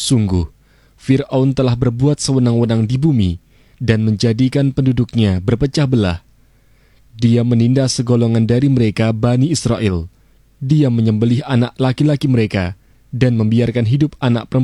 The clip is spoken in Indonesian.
Sungguh, Fir'aun telah berbuat sewenang-wenang di bumi dan menjadikan penduduknya berpecah belah. Dia menindas segolongan dari mereka, Bani Israel. Dia menyembelih anak laki-laki mereka dan membiarkan hidup anak perempuan